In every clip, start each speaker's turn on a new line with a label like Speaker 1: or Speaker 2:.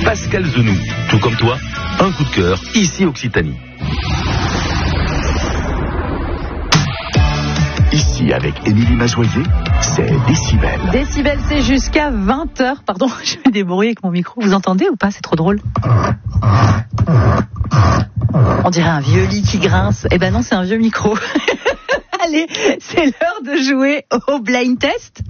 Speaker 1: Pascal Zenou, tout comme toi, un coup de cœur, ici Occitanie.
Speaker 2: Ici, avec Émilie Mazoyer, c'est Décibel.
Speaker 3: Décibel, c'est jusqu'à 20h. Pardon, je fais des bruits avec mon micro. Vous entendez ou pas? C'est trop drôle. On dirait un vieux lit qui grince. Eh ben non, c'est un vieux micro. Allez, c'est l'heure de jouer au blind test.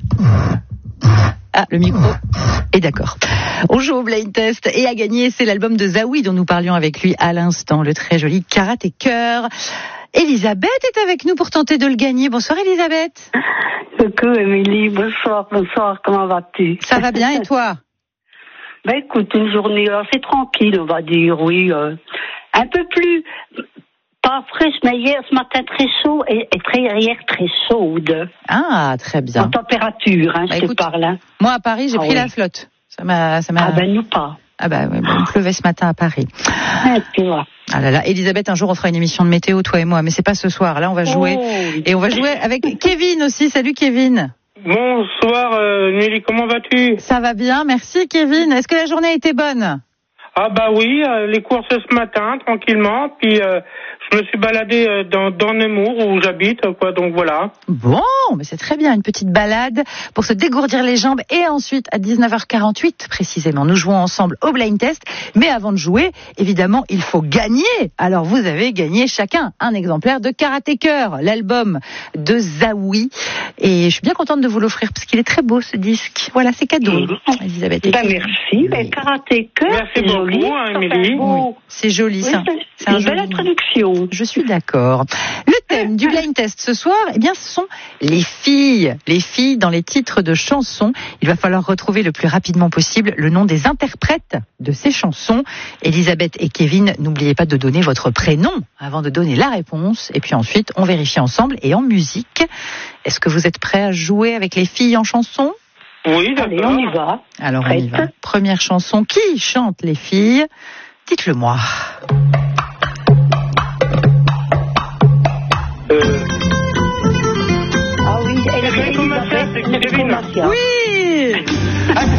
Speaker 3: Ah, le micro est d'accord. On joue au blind test et à gagner, c'est l'album de Zaoui dont nous parlions avec lui à l'instant, le très joli Karaté Cœur. Elisabeth est avec nous pour tenter de le gagner. Bonsoir Elisabeth.
Speaker 4: Coucou Émilie, bonsoir, comment vas-tu?
Speaker 3: Ça va bien et toi?
Speaker 4: Ben écoute, une journée assez tranquille, on va dire, oui. Un peu plus, pas fraîche, mais hier, ce matin très chaud et hier très chaude.
Speaker 3: Ah, très bien.
Speaker 4: En température,
Speaker 3: bah,
Speaker 4: je te parle. Hein.
Speaker 3: Moi à Paris, j'ai pris la flotte. Ça m'a...
Speaker 4: Ah ben nous pas.
Speaker 3: Ah bah ouais, il pleuvait ce matin à Paris.
Speaker 4: Ah, tu vois.
Speaker 3: Ah là là, Elisabeth, un jour on fera une émission de météo, toi et moi, mais c'est pas ce soir. Là, on va jouer.
Speaker 4: Oui.
Speaker 3: Et on va jouer avec Kevin aussi. Salut Kevin.
Speaker 5: Bonsoir Nelly, comment vas-tu?
Speaker 3: Ça va bien, merci Kevin. Est-ce que la journée a été bonne?
Speaker 5: Ah bah oui, les courses ce matin, tranquillement, puis je me suis baladé dans Nemours où j'habite, quoi, donc voilà.
Speaker 3: Bon, mais c'est très bien, une petite balade pour se dégourdir les jambes et ensuite à 19h48 précisément, nous jouons ensemble au blind test. Mais avant de jouer, évidemment, il faut gagner. Alors vous avez gagné chacun un exemplaire de Karaté Cœur, l'album de Zaoui. Et je suis bien contente de vous l'offrir parce qu'il est très beau ce disque. Voilà, c'est cadeau, Elisabeth.
Speaker 4: Ben merci, ben Karaté Cœur.
Speaker 5: Merci beaucoup, Émilie.
Speaker 3: Oui, c'est joli,
Speaker 4: oui,
Speaker 3: ça.
Speaker 4: C'est une belle introduction.
Speaker 3: Je suis d'accord. Le thème du blind test ce soir, eh bien, ce sont les filles. Les filles dans les titres de chansons. Il va falloir retrouver le plus rapidement possible le nom des interprètes de ces chansons. Elisabeth et Kevin, n'oubliez pas de donner votre prénom avant de donner la réponse. Et puis ensuite, on vérifie ensemble et en musique. Est-ce que vous êtes prêts à jouer avec les filles en chanson?
Speaker 5: Oui, d'accord.
Speaker 4: Allez, on y va.
Speaker 3: Alors on y va. Première chanson. Qui chante les filles? Dites-le moi.